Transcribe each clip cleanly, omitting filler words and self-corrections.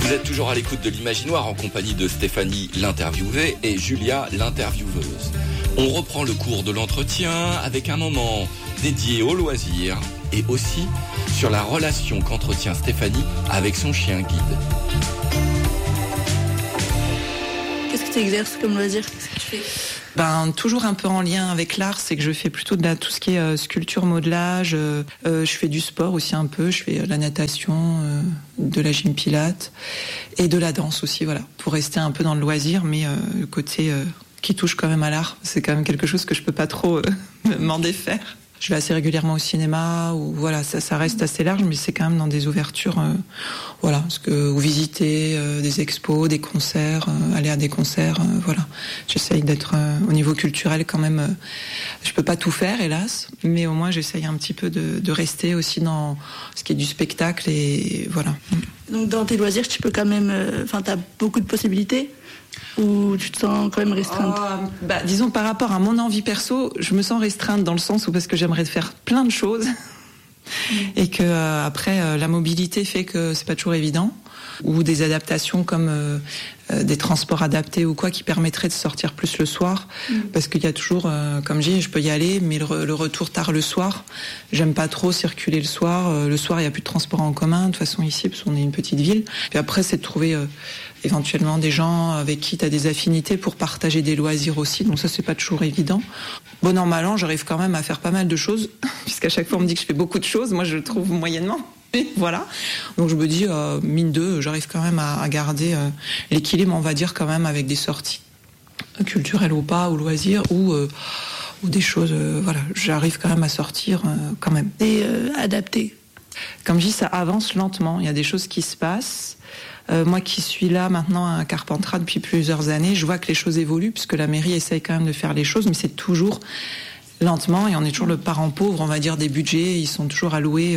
Vous êtes toujours à l'écoute de l'Imaginoire en compagnie de Stéphanie l'interviewée et Julia l'intervieweuse. On reprend le cours de l'entretien avec un moment dédié aux loisirs et aussi sur la relation qu'entretient Stéphanie avec son chien guide. Qu'est-ce que tu exerces comme loisir? Qu'est-ce que tu fais? Toujours un peu en lien avec l'art, c'est que je fais plutôt tout ce qui est sculpture, modelage. Je fais du sport aussi un peu, je fais la natation, de la gym pilate et de la danse aussi, voilà, pour rester un peu dans le loisir, mais le côté qui touche quand même à l'art, c'est quand même quelque chose que je peux pas trop m'en défaire. Je vais assez régulièrement au cinéma, ou voilà, ça reste assez large, mais c'est quand même dans des ouvertures, ou visiter des expos, des concerts, aller à des concerts, voilà. J'essaye d'être au niveau culturel quand même. Je peux pas tout faire, hélas, mais au moins j'essaye un petit peu de rester aussi dans ce qui est du spectacle et voilà. Donc dans tes loisirs, tu peux quand même, t'as beaucoup de possibilités. Ou tu te sens quand même restreinte? Disons par rapport à mon envie perso, je me sens restreinte dans le sens où parce que j'aimerais faire plein de choses et que après la mobilité fait que c'est pas toujours évident, ou des adaptations comme des transports adaptés ou quoi qui permettraient de sortir plus le soir, parce qu'il y a toujours, comme je dis, je peux y aller, mais le retour tard le soir, j'aime pas trop circuler le soir. Le soir, il y a plus de transport en commun de toute façon ici, parce qu'on est une petite ville. Puis après, c'est de trouver éventuellement des gens avec qui tu as des affinités pour partager des loisirs aussi, donc ça c'est pas toujours évident. Bon an mal an, j'arrive quand même à faire pas mal de choses, puisqu'à chaque fois on me dit que je fais beaucoup de choses, moi je le trouve moyennement. Voilà, donc je me dis mine de, j'arrive quand même à garder l'équilibre, on va dire, quand même, avec des sorties culturelles ou pas, ou loisirs, ou des choses, j'arrive quand même à sortir quand même. Et adapté. Comme je dis, ça avance lentement, il y a des choses qui se passent. Moi qui suis là maintenant à Carpentras depuis plusieurs années, je vois que les choses évoluent, puisque la mairie essaye quand même de faire les choses, mais c'est toujours lentement, et on est toujours le parent pauvre, on va dire, des budgets, ils sont toujours alloués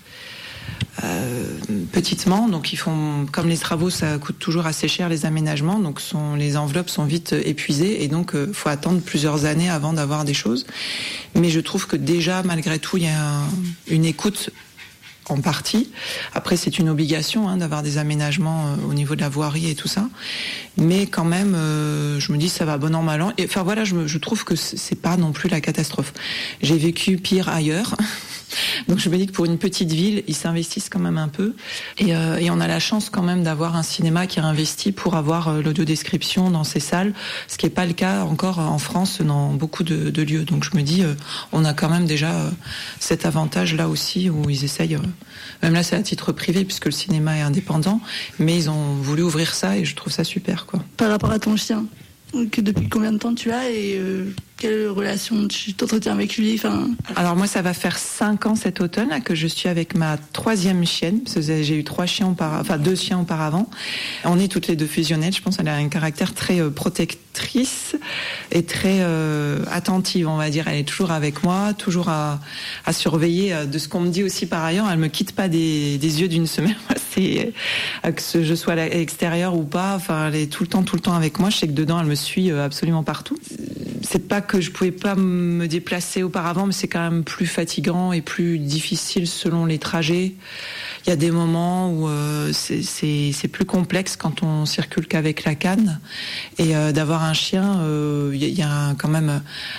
petitement, donc ils font, comme les travaux ça coûte toujours assez cher, les aménagements, donc les enveloppes sont vite épuisées, et donc faut attendre plusieurs années avant d'avoir des choses. Mais je trouve que déjà malgré tout il y a une écoute en partie. Après, c'est une obligation d'avoir des aménagements au niveau de la voirie et tout ça. Mais quand même, je me dis ça va bon an mal an. Et enfin voilà, je trouve que c'est pas non plus la catastrophe. J'ai vécu pire ailleurs. Donc je me dis que pour une petite ville, ils s'investissent quand même un peu. Et on a la chance quand même d'avoir un cinéma qui réinvestit pour avoir l'audiodescription dans ses salles, ce qui n'est pas le cas encore en France dans beaucoup de lieux. Donc je me dis, on a quand même déjà cet avantage-là aussi, où ils essayent, même là c'est à titre privé puisque le cinéma est indépendant, mais ils ont voulu ouvrir ça et je trouve ça super, quoi. Par rapport à ton chien, depuis combien de temps tu as et quelle relation tu t'entretiens avec lui? Alors moi ça va faire 5 ans cet automne là, que je suis avec ma 3e chienne, parce que j'ai eu 2 chiens auparavant. On est toutes les deux fusionnelles, je pense qu'elle a un caractère très protectrice et très attentive, on va dire. Elle est toujours avec moi, toujours à surveiller de ce qu'on me dit aussi par ailleurs. Elle me quitte pas des yeux d'une semaine. C'est que je sois à l'extérieur ou pas, elle est tout le temps avec moi. Je sais que dedans elle me suit absolument partout. C'est pas que je pouvais pas me déplacer auparavant, mais c'est quand même plus fatigant et plus difficile selon les trajets. Il y a des moments où c'est plus complexe quand on circule qu'avec la canne. Et d'avoir un chien, il y a quand même...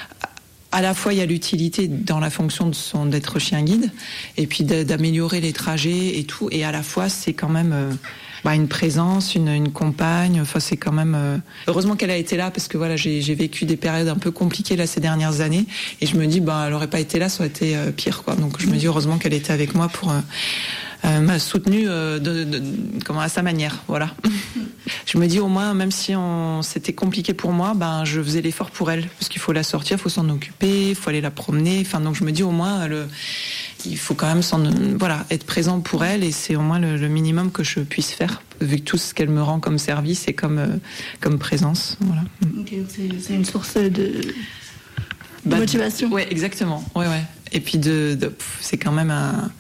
À la fois, il y a l'utilité dans la fonction d'être chien guide, et puis d'améliorer les trajets et tout. Et à la fois, c'est quand même une présence, une compagne. Enfin, c'est quand même. Heureusement qu'elle a été là, parce que voilà, j'ai vécu des périodes un peu compliquées là ces dernières années, et je me dis, elle aurait pas été là, ça aurait été pire, quoi. Donc je me dis heureusement qu'elle était avec moi pour m'a soutenue à sa manière, voilà. Je me dis au moins, même si c'était compliqué pour moi, je faisais l'effort pour elle, parce qu'il faut la sortir, il faut s'en occuper, il faut aller la promener. Enfin, donc je me dis au moins, il faut quand même être présent pour elle, et c'est au moins le minimum que je puisse faire, vu que tout ce qu'elle me rend comme service et comme présence. Voilà. Okay, c'est une source de motivation. Ouais, exactement. Ouais. Et puis c'est quand même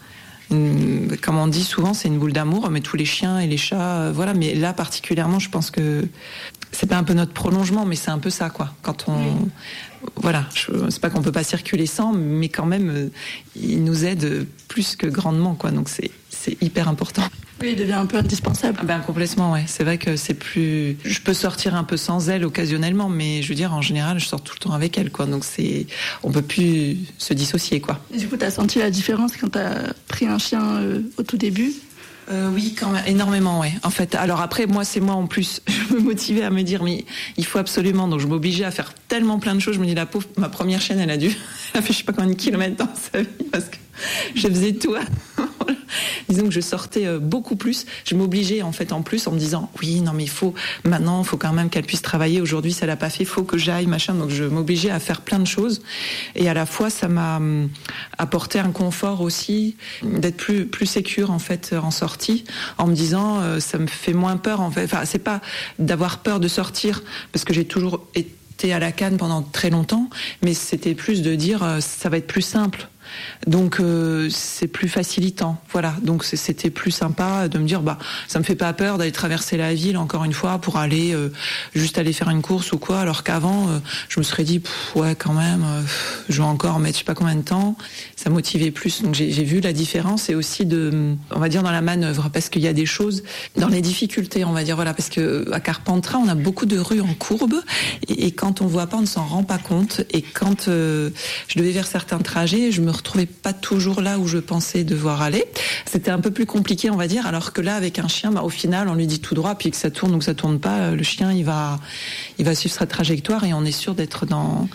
comme on dit souvent, c'est une boule d'amour, mais tous les chiens et les chats, voilà. Mais là, particulièrement, je pense que c'est pas un peu notre prolongement, mais c'est un peu ça, quoi. Quand on, voilà, c'est pas qu'on peut pas circuler sans, mais quand même, il nous aide plus que grandement, quoi. Donc c'est hyper important. Oui, il devient un peu indispensable. Complètement, ouais. C'est vrai que c'est plus. Je peux sortir un peu sans elle occasionnellement, mais je veux dire, en général, je sors tout le temps avec elle, quoi. Donc on peut plus se dissocier, quoi. Et du coup, t'as senti la différence quand t'as pris un chien au tout début? Oui, quand même, énormément, ouais. En fait, alors après, moi en plus, je me motivais à me dire, mais il faut absolument, donc je m'obligeais à faire tellement plein de choses. Je me dis, la pauvre, ma première chienne, elle a fait je sais pas combien de kilomètres dans sa vie, parce que je faisais tout. Disons que je sortais beaucoup plus. Je m'obligeais en fait en plus en me disant oui, non mais il faut quand même qu'elle puisse travailler. Aujourd'hui, ça l'a pas fait, faut que j'aille, machin. Donc je m'obligeais à faire plein de choses. Et à la fois, ça m'a apporté un confort aussi, d'être plus sécure en fait en sortie, en me disant ça me fait moins peur en fait. Enfin, c'est pas d'avoir peur de sortir parce que j'ai toujours été à la canne pendant très longtemps, mais c'était plus de dire ça va être plus simple. Donc c'est plus facilitant, voilà. Donc c'était plus sympa de me dire ça me fait pas peur d'aller traverser la ville encore une fois pour aller juste aller faire une course ou quoi, alors qu'avant je me serais dit ouais quand même je vais encore mettre je sais pas combien de temps. Ça motivait plus. Donc j'ai vu la différence et aussi on va dire dans la manœuvre, parce qu'il y a des choses dans les difficultés, on va dire, voilà, parce que à Carpentras on a beaucoup de rues en courbe et quand on voit pas on ne s'en rend pas compte, et quand je devais faire certains trajets, je me retrouvais pas toujours là où je pensais devoir aller. C'était un peu plus compliqué, on va dire, alors que là, avec un chien, au final, on lui dit tout droit, puis que ça tourne ou que ça tourne pas, le chien, il va suivre sa trajectoire et on est sûr d'être dans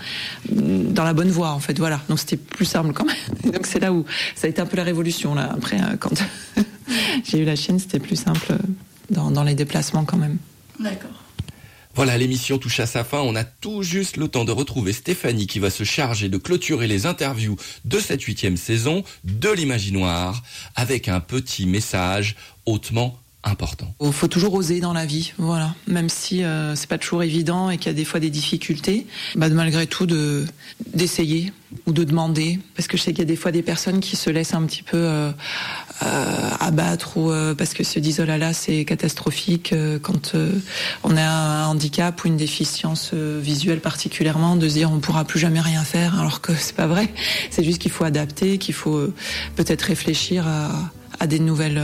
la bonne voie, en fait, voilà. Donc c'était plus simple quand même. Donc c'est là où ça a été un peu la révolution, là. Après, quand j'ai eu la chienne, c'était plus simple dans les déplacements quand même. D'accord. Voilà, l'émission touche à sa fin. On a tout juste le temps de retrouver Stéphanie qui va se charger de clôturer les interviews de cette 8e saison de l'Imaginoire avec un petit message hautement important. Il faut toujours oser dans la vie, voilà. Même si c'est pas toujours évident et qu'il y a des fois des difficultés, malgré tout d'essayer ou de demander, parce que je sais qu'il y a des fois des personnes qui se laissent un petit peu abattre ou parce que se disent oh là là c'est catastrophique quand on a un handicap ou une déficience visuelle particulièrement, de se dire on pourra plus jamais rien faire, alors que c'est pas vrai. C'est juste qu'il faut adapter, qu'il faut peut-être réfléchir à des nouvelles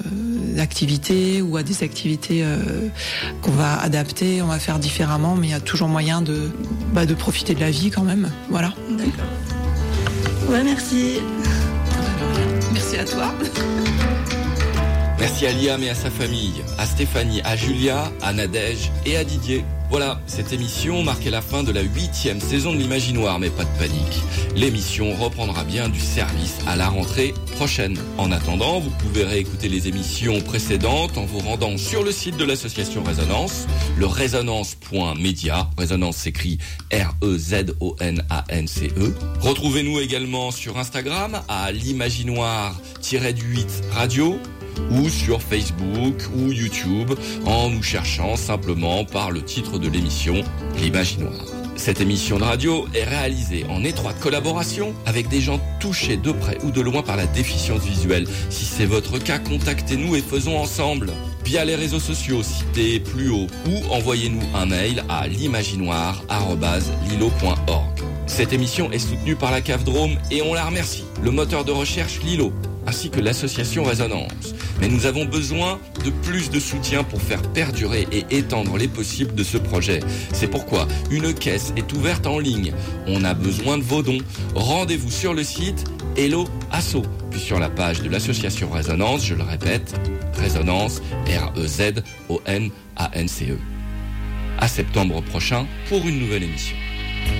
activités ou à des activités qu'on va adapter, on va faire différemment, mais il y a toujours moyen de profiter de la vie quand même. Voilà. D'accord. Ouais, merci. Merci à toi. Merci à Liam et à sa famille, à Stéphanie, à Julia, à Nadège et à Didier. Voilà, cette émission marquait la fin de la 8e saison de l'Imaginoire, mais pas de panique. L'émission reprendra bien du service à la rentrée prochaine. En attendant, vous pouvez réécouter les émissions précédentes en vous rendant sur le site de l'association Résonance, le résonance.media. Résonance s'écrit REZONANCE. Retrouvez-nous également sur Instagram à l'Imaginoire-8 Radio, ou sur Facebook ou YouTube en nous cherchant simplement par le titre de l'émission l'Imaginoire. Cette émission de radio est réalisée en étroite collaboration avec des gens touchés de près ou de loin par la déficience visuelle. Si c'est votre cas, contactez-nous et faisons ensemble via les réseaux sociaux cités plus haut ou envoyez-nous un mail à l'imaginoire@lilo.org. Cette émission est soutenue par la CAF Drôme et on la remercie. Le moteur de recherche Lilo ainsi que l'association Résonance. Mais nous avons besoin de plus de soutien pour faire perdurer et étendre les possibles de ce projet. C'est pourquoi une caisse est ouverte en ligne. On a besoin de vos dons. Rendez-vous sur le site Hello Asso, puis sur la page de l'association Résonance, je le répète, Résonance, REZONANCE. À septembre prochain pour une nouvelle émission.